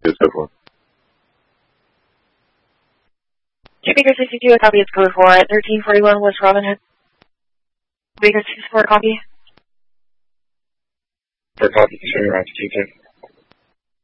so far. Baker 62, a copy. It's code for 1341 West Robin Hood. Baker 64, copy. For copy, concerning around to Q10.